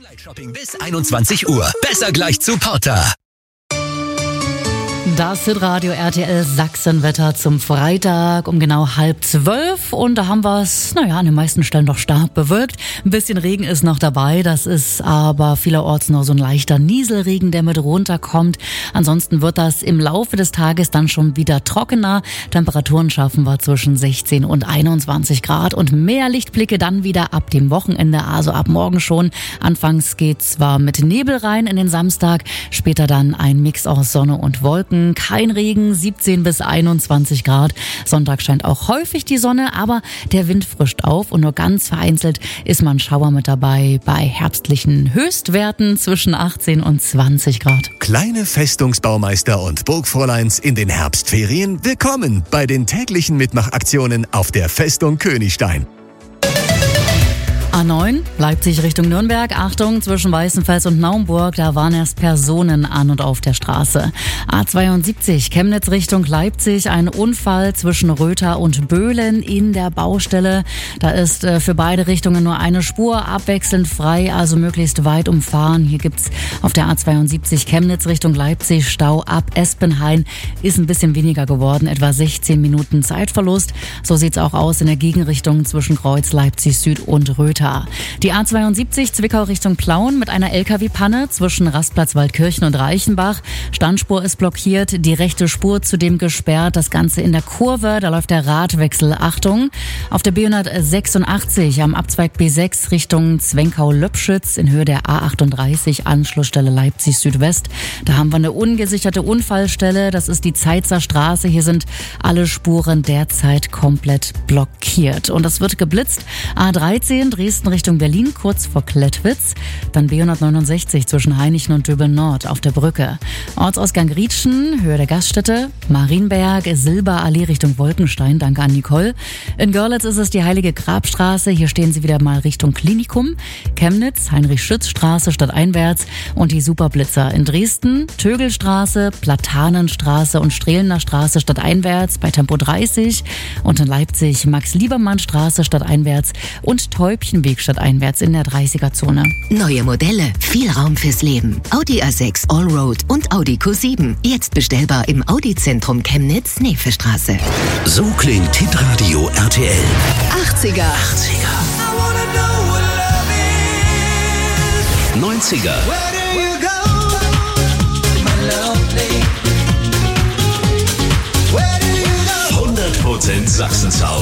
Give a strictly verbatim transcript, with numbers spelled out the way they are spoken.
Shopping bis einundzwanzig Uhr. Besser gleich zu Porter. Das Hitradio R T L Sachsenwetter zum Freitag um genau halb zwölf. Und da haben wir es, naja, an den meisten Stellen doch stark bewölkt. Ein bisschen Regen ist noch dabei. Das ist aber vielerorts noch so ein leichter Nieselregen, der mit runterkommt. Ansonsten wird das im Laufe des Tages dann schon wieder trockener. Temperaturen schaffen wir zwischen sechzehn und einundzwanzig Grad. Und mehr Lichtblicke dann wieder ab dem Wochenende, also ab morgen schon. Anfangs geht's zwar mit Nebel rein in den Samstag, später dann ein Mix aus Sonne und Wolken. Kein Regen, siebzehn bis einundzwanzig Grad. Sonntag scheint auch häufig die Sonne, aber der Wind frischt auf und nur ganz vereinzelt ist mal ein Schauer mit dabei bei herbstlichen Höchstwerten zwischen achtzehn und zwanzig Grad. Kleine Festungsbaumeister und Burgfräuleins in den Herbstferien. Willkommen bei den täglichen Mitmachaktionen auf der Festung Königstein. A neun, Leipzig Richtung Nürnberg. Achtung, zwischen Weißenfels und Naumburg, da waren erst Personen an und auf der Straße. A zweiundsiebzig, Chemnitz Richtung Leipzig, ein Unfall zwischen Rötha und Böhlen in der Baustelle. Da ist äh, für beide Richtungen nur eine Spur, abwechselnd frei, also möglichst weit umfahren. Hier gibt's auf der A zweiundsiebzig Chemnitz Richtung Leipzig Stau ab Espenhain. Ist ein bisschen weniger geworden, etwa sechzehn Minuten Zeitverlust. So sieht's auch aus in der Gegenrichtung zwischen Kreuz Leipzig Süd und Rötha. Die A zweiundsiebzig Zwickau Richtung Plauen mit einer L K W-Panne zwischen Rastplatz Waldkirchen und Reichenbach. Standspur ist blockiert, die rechte Spur zudem gesperrt. Das Ganze in der Kurve, da läuft der Radwechsel. Achtung! Auf der B hundertsechsundachtzig am Abzweig B sechs Richtung Zwenkau-Löpschütz in Höhe der A achtunddreißig Anschlussstelle Leipzig Südwest. Da haben wir eine ungesicherte Unfallstelle. Das ist die Zeitzer Straße. Hier sind alle Spuren derzeit komplett blockiert. Und das wird geblitzt. A dreizehn Dresden Richtung Berlin, kurz vor Klettwitz. Dann B hundertneunundsechzig zwischen Hainichen und Döbeln Nord auf der Brücke. Ortsausgang Rietschen, Höhe der Gaststätte. Marienberg, Silberallee Richtung Wolkenstein, danke an Nicole. In Görlitz ist es die Heilige Grabstraße. Hier stehen sie wieder mal Richtung Klinikum. Chemnitz, Heinrich-Schütz-Straße stadteinwärts. Und die Superblitzer in Dresden, Tögelstraße, Platanenstraße und Strehlener Straße stadteinwärts bei Tempo dreißig. Und in Leipzig Max-Liebermann-Straße stadteinwärts und Täubchenweg stadteinwärts in der dreißiger-Zone. Neue Modelle, viel Raum fürs Leben. Audi A sechs Allroad und Audi Q sieben. Jetzt bestellbar im Audi-Zentrum Chemnitz, Neefestraße. So klingt Hitradio R T L. achtziger. achtziger. neunziger. hundert Prozent Sachsen-Sound.